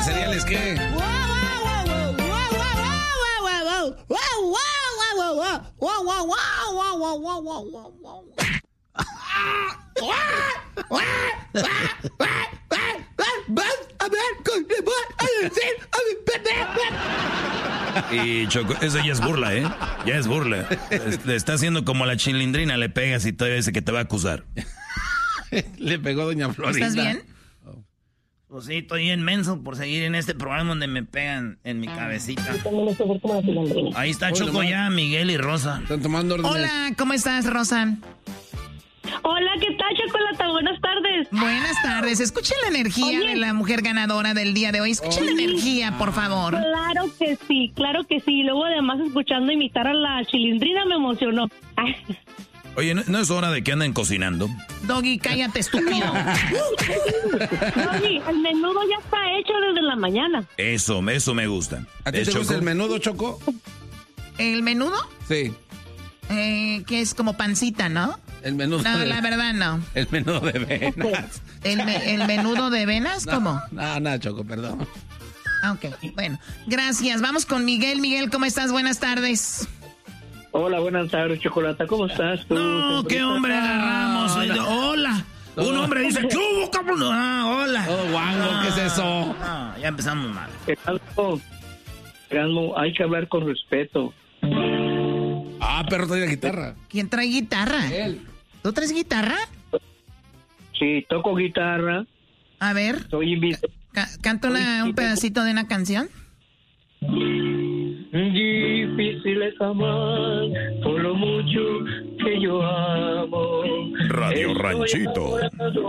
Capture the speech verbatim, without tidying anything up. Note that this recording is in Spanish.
cereales qué? Y Choco, eso ya es burla, ¿eh? Ya es burla. Le está haciendo como a la Chilindrina, le pegas y todavía dice que te va a acusar. Le pegó doña Florinda. ¿Estás bien? Pues sí, estoy inmenso por seguir en este programa donde me pegan en mi cabecita. Ahí está Choco ya, Miguel y Rosa. Están tomando órdenes. Hola, ¿cómo estás, Rosa? Hola, ¿qué tal, Chocolata? Buenas tardes. Buenas tardes. Escuchen la energía Oye. de la mujer ganadora del día de hoy. Escuchen la energía, por favor. Claro que sí, claro que sí. Luego, además, escuchando imitar a la Chilindrina me emocionó. Oye, ¿no, no es hora de que anden cocinando? Doggy, cállate, estúpido. Doggy, el menudo ya está hecho desde la mañana. Eso, eso me gusta. ¿A ti ¿Es, te gusta Choco? el menudo, Choco? ¿El menudo? Sí. Eh, que es como pancita, ¿no? El menudo No, de... la verdad no. El menudo de venas. ¿El, me- el menudo de venas? ¿Cómo? No, no, Choco, perdón. Ah, ok, bueno. Gracias. Vamos con Miguel. Miguel, ¿cómo estás? Buenas tardes. Hola, buenas tardes, Chocolata. ¿Cómo estás tú? No, qué hombre agarramos. Eh, Hola. Un hombre dice, ¿qué hubo, cabrón? Ah, hola. Todo guango, ¿qué es eso? Ah, ya empezamos mal. Erasmo, Erasmo, hay que hablar con respeto. Ah, perro trae la guitarra. ¿Quién trae guitarra? Él. ¿Tú traes guitarra? Sí, toco guitarra, A ver, soy invitado. ca- canta una- un pedacito de una canción. Difícil es amar por lo mucho que yo amo. Radio Estoy Ranchito. enamorado